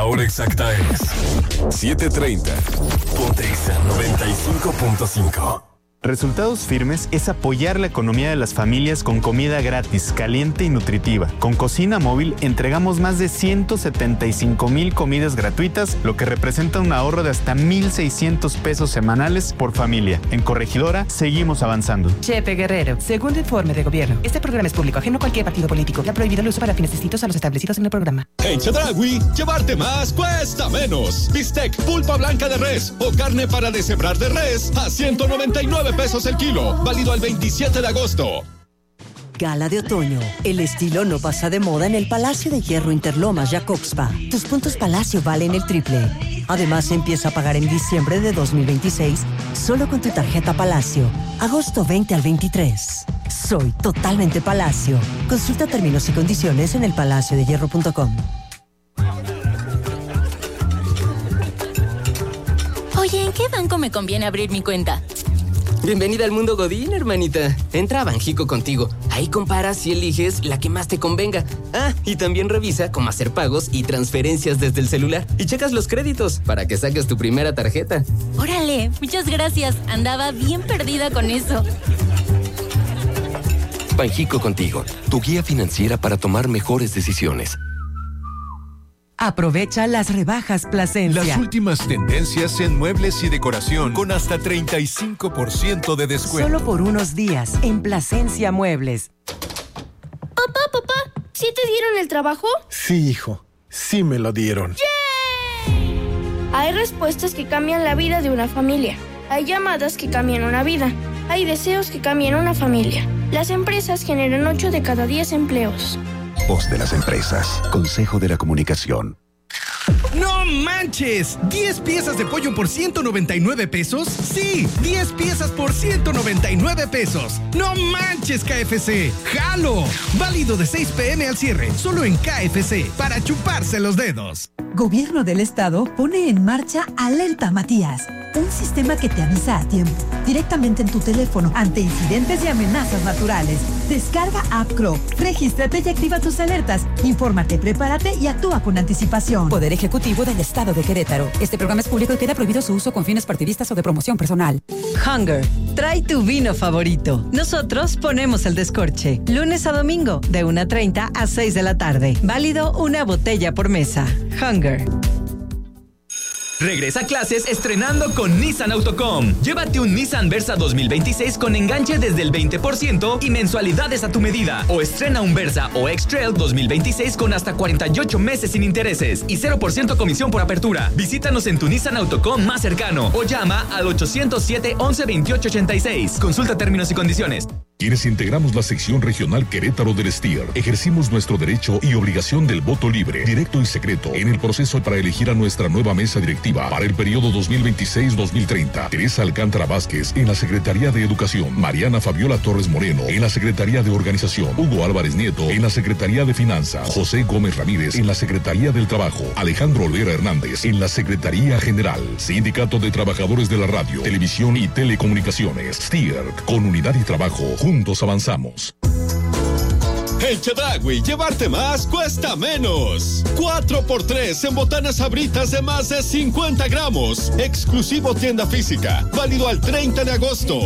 La hora exacta es 7:30. Ponte Exa 95.5. Resultados Firmes es apoyar la economía de las familias con comida gratis, caliente y nutritiva. Con Cocina Móvil entregamos más de 175,000 comidas gratuitas, lo que representa un ahorro de hasta 1,600 pesos semanales por familia. En Corregidora seguimos avanzando. Chepe Guerrero, segundo informe de gobierno. Este programa es público, ajeno a cualquier partido político. Ya prohibido el uso para fines distintos a los establecidos en el programa. En Chedraui, llevarte más cuesta menos. Bistec, pulpa blanca de res o carne para deshebrar de res a 199 pesos el kilo, válido al 27 de agosto. Gala de otoño. El estilo no pasa de moda en el Palacio de Hierro Interlomas Jacobspa. Tus puntos Palacio valen el triple. Además, empieza a pagar en diciembre de 2026 solo con tu tarjeta Palacio. Agosto 20 al 23. Soy totalmente Palacio. Consulta términos y condiciones en elpalaciodehierro.com. Oye, ¿en qué banco me conviene abrir mi cuenta? Bienvenida al mundo Godín, hermanita. Entra a Banjico Contigo. Ahí comparas y eliges la que más te convenga. Ah, y también revisa cómo hacer pagos y transferencias desde el celular. Y checas los créditos para que saques tu primera tarjeta. Órale, muchas gracias. Andaba bien perdida con eso. Banjico Contigo, tu guía financiera para tomar mejores decisiones. Aprovecha las rebajas Plasencia. Las últimas tendencias en muebles y decoración con hasta 35% de descuento. Solo por unos días en Plasencia Muebles. Papá, ¿sí te dieron el trabajo? Sí, hijo, sí me lo dieron. ¡Yay! Hay respuestas que cambian la vida de una familia. Hay llamadas que cambian una vida. Hay deseos que cambian una familia. Las empresas generan 8 de cada 10 empleos. Voz de las empresas. Consejo de la Comunicación. ¡No manches! ¿10 piezas de pollo por 199 pesos? ¡Sí! 10 piezas por 199 pesos. ¡No manches, KFC! ¡Jalo! Válido de 6 p.m. al cierre. Solo en KFC. Para chuparse los dedos. Gobierno del Estado pone en marcha Alerta Matías, un sistema que te avisa a tiempo, directamente en tu teléfono, ante incidentes y amenazas naturales. Descarga App Crow, regístrate y activa tus alertas. Infórmate, prepárate y actúa con anticipación. Poder Ejecutivo del Estado de Querétaro. Este programa es público y queda prohibido su uso con fines partidistas o de promoción personal. Hunger, trae tu vino favorito. Nosotros ponemos el descorche. Lunes a domingo, de 1:30 a 6 de la tarde. Válido una botella por mesa. Hunger. Regresa a clases estrenando con Nissan Autocom. Llévate un Nissan Versa 2026 con enganche desde el 20% y mensualidades a tu medida. O estrena un Versa o X-Trail 2026 con hasta 48 meses sin intereses y 0% comisión por apertura. Visítanos en tu Nissan Autocom más cercano o llama al 807 11 28 86. Consulta términos y condiciones. Quienes integramos la sección regional Querétaro del STIR, ejercimos nuestro derecho y obligación del voto libre, directo y secreto en el proceso para elegir a nuestra nueva mesa directiva para el periodo 2026-2030. Teresa Alcántara Vázquez en la Secretaría de Educación, Mariana Fabiola Torres Moreno en la Secretaría de Organización, Hugo Álvarez Nieto en la Secretaría de Finanzas, José Gómez Ramírez en la Secretaría del Trabajo, Alejandro Olvera Hernández en la Secretaría General, Sindicato de Trabajadores de la Radio, Televisión y Telecomunicaciones, STIR, con unidad y trabajo. Juntos avanzamos. En Chedraui, llevarte más cuesta menos. 4x3 en botanas Sabritas de más de 50 gramos. Exclusivo tienda física. Válido al 30 de agosto.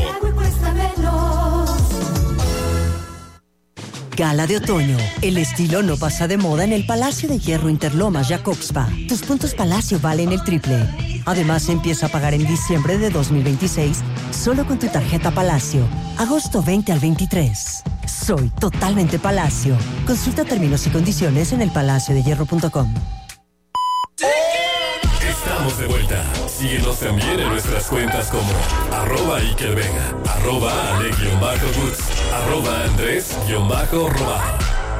Gala de otoño. El estilo no pasa de moda en el Palacio de Hierro Interlomas Jacobspa. Tus puntos Palacio valen el triple. Además, empieza a pagar en diciembre de 2026 solo con tu tarjeta Palacio. Agosto 20 al 23. Soy totalmente Palacio. Consulta términos y condiciones en elpalaciodehierro.com. Estamos de vuelta. Síguenos también en nuestras cuentas como @IkerVega, @Ale_Goods, @Andrés_Robaja.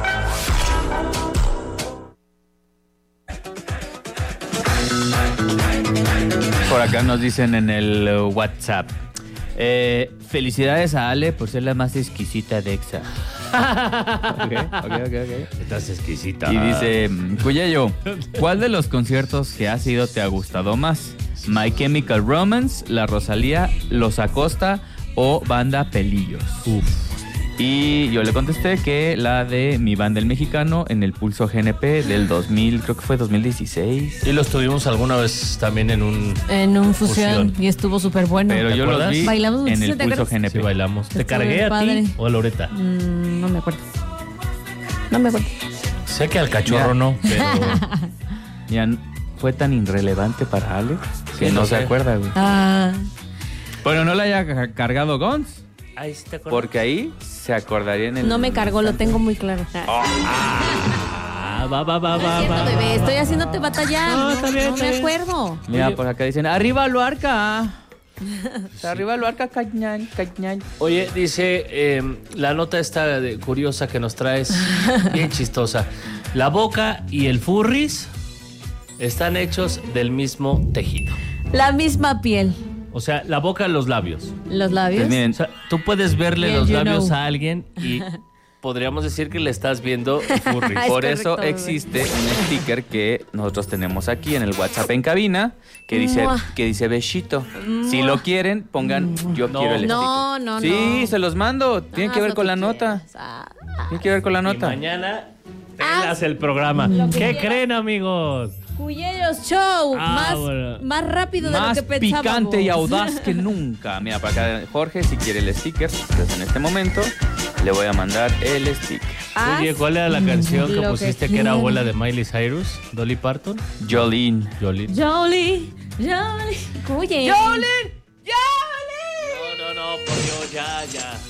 Por acá nos dicen en el WhatsApp. Felicidades a Ale por ser la más exquisita de Exa. Okay. Estás exquisita. Y dice, Cuyello, ¿cuál de los conciertos que has ido te ha gustado más? My Chemical Romance, La Rosalía, Los Acosta o Banda Pelillos. Y yo le contesté que la de Mi Banda el Mexicano en el Pulso GNP del 2000, creo que fue 2016. Y los tuvimos alguna vez también en un fusión y estuvo súper bueno. Pero yo los vi bailamos en el Pulso GNP. Sí, bailamos. ¿Te Está cargué bien a padre. ti o a Loreta? No me acuerdo. No me acuerdo. Sé que al cachorro no, pero... Ya fue tan irrelevante para Alex que Sí, no lo se sé. acuerda, güey. Pero no la haya cargado Gons. Ahí sí te acuerdas. Porque ahí se acordaría en el... No me cargó, lo tengo muy claro. Va. Bebé, estoy haciéndote batallar. No, está bien, no está me bien. acuerdo. Mira, por acá dicen, ¡arriba Luarca! Arriba Luarca, cañán. Oye, dice, la nota esta curiosa que nos traes, bien chistosa. La boca y el furries están hechos del mismo tejido. La misma piel. O sea, la boca y los labios. Los labios. Pues miren, O sea, tú puedes verle Bien, los you labios know. a alguien y podríamos decir que le estás viendo furries. Es por correcto, eso bebé. existe un sticker que nosotros tenemos aquí en el WhatsApp en cabina que Mua. dice besito. Si lo quieren, pongan yo quiero el No, sticker. no, Sí, no. se los mando. Tiene Haz que ver lo con que la nota. quieras. Tiene que ver con la Y nota. mañana pelas el programa. Lo que ¿Qué quieras. creen, amigos? Cuyellos Show. Bueno. Más rápido de Más lo que pensábamos. picante y audaz que nunca. Mira, para acá Jorge, si quiere el sticker, pues en este momento le voy a mandar el sticker. Oye, ¿cuál era la canción que lo que pusiste que era quiera. abuela de Miley Cyrus? ¿Dolly Parton? Jolene. Jolie. Cuye. No, por Dios, ya.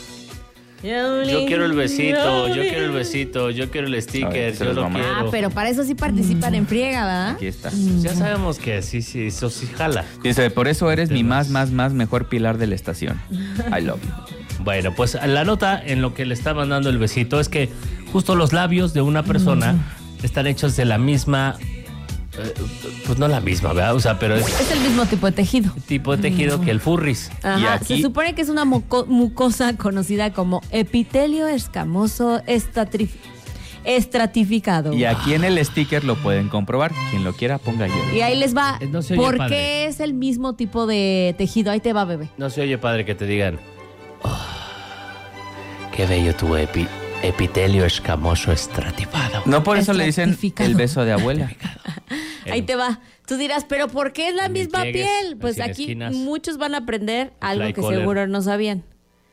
Yo quiero el besito, yo quiero el besito, yo quiero el sticker, se yo los lo vamos a- quiero. Ah, pero para eso sí participan en friega, ¿verdad? Aquí está. Ya sabemos que sí, eso sí jala. Dice, por eso eres mi más mejor pilar de la estación. I love you. Bueno, pues la nota en lo que le está mandando el besito es que justo los labios de una persona están hechos de la misma, pues no la misma, ¿verdad? O sea, pero es Es el mismo tipo de tejido. tipo de tejido que el furries. Ajá, Y aquí- se supone que es una mucosa conocida como epitelio escamoso estratificado. Y aquí en el sticker lo pueden comprobar. Quien lo quiera, ponga yo. Y ahí les va. No se oye ¿Por padre. qué es el mismo tipo de tejido? Ahí te va, bebé. No se oye padre que te digan, "Oh, qué bello tu epitelio escamoso estratificado. No por eso le dicen Estratificado. el beso de abuela. Ahí te va. Tú dirás, ¿pero por qué es la En mis misma pliegues, piel? Pues sin aquí esquinas. muchos van a aprender algo Fly que collar. seguro no sabían.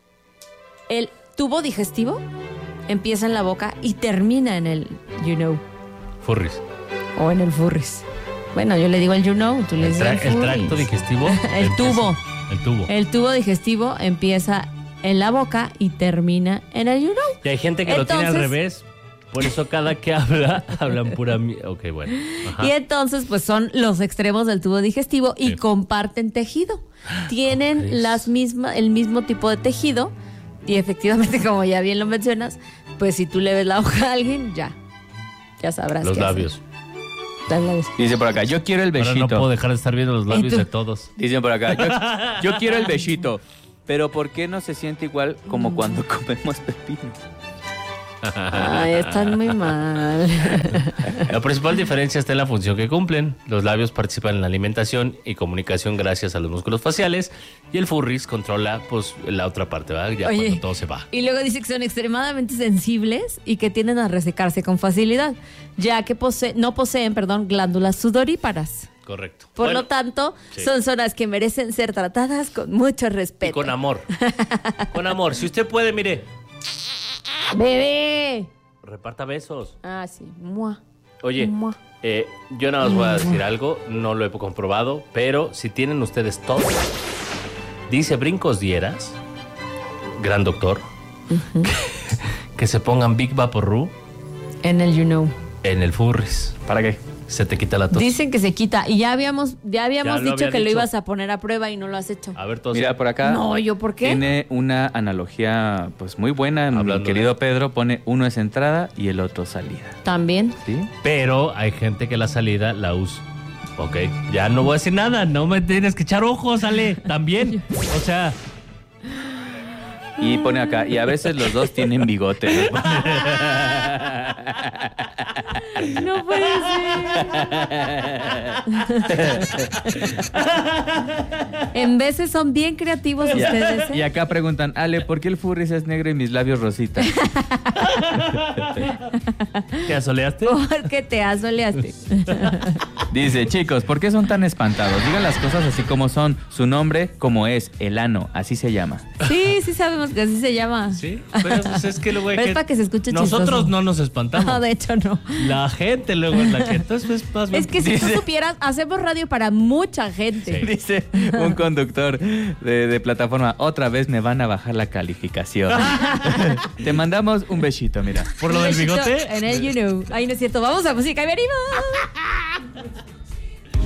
El tubo digestivo empieza en la boca y termina en el Furries. o en el furries. Bueno, yo le digo el tú le dices el El tracto furries. digestivo. El empieza- tubo. El tubo. El tubo digestivo empieza en la boca y termina en el Y hay gente que lo tiene al Entonces- revés. Por eso cada que hablan pura Ok, bueno. Ajá. Y entonces, pues son los extremos del tubo digestivo y comparten tejido. Tienen el mismo tipo de tejido. Y efectivamente, como ya bien lo mencionas, pues si tú le ves la hoja a alguien, ya sabrás Los qué hacer. labios. Los labios. Dice por acá, yo quiero el Ahora besito. no puedo dejar de estar viendo los labios de todos. Dicen por acá, yo quiero el besito. Pero ¿por qué no se siente igual como cuando comemos pepino? Ay, están muy mal. La principal diferencia está en la función que cumplen. Los labios participan en la alimentación y comunicación gracias a los músculos faciales y el furries controla pues la otra parte, ¿verdad? Ya Oye, cuando todo se va. Y luego dice que son extremadamente sensibles y que tienden a resecarse con facilidad, ya que no poseen glándulas sudoríparas. Correcto. Por Bueno, lo tanto, sí. son zonas que merecen ser tratadas con mucho respeto. Y con amor. Con amor. Si usted puede, mire, ¡Bebé! reparta besos. Ah, sí. Mua. Oye, Mua. yo nada más voy a decir algo, no lo he comprobado, pero si tienen ustedes todo, dice Brincos Dieras, gran doctor, que se pongan Big Vaporru En el en el furries. ¿Para qué? Se te quita la tos. Dicen que se quita. Y ya habíamos Ya lo dicho había que lo dicho. ibas a poner a prueba y no lo has hecho. A ver, todos. Mira, por acá No, ¿yo por qué? tiene una analogía pues muy buena. Hablando Mi querido Pedro pone uno es entrada y el otro salida. También. ¿Sí? Pero hay gente que la salida la usa. Ok, ya no voy a decir nada, no me tienes que echar ojos, Ale, también. O sea, Y pone acá, y a veces los dos tienen bigote. No puede ser. En veces son bien creativos ustedes, ¿eh? Y acá preguntan, Ale, ¿por qué el furries es negro y mis labios rositas? ¿Te asoleaste? Porque te asoleaste. Dice, chicos, ¿por qué son tan espantados? Digan las cosas así como son. Su nombre, como es, el ano, así se llama. Sí, sí sabemos que así se llama. Sí, pero pues es que luego hay pero es para que se escuche chistoso. Nosotros no nos espantamos. No, de hecho no. La gente luego es la que... Entonces, más bien... Es que si tú supieras, hacemos radio para mucha gente. Sí. Dice un conductor de plataforma, otra vez me van a bajar la calificación. Te mandamos un besito, mira. ¿Por lo del bigote? En el You Know. Ay, no es cierto. Vamos a música y venimos.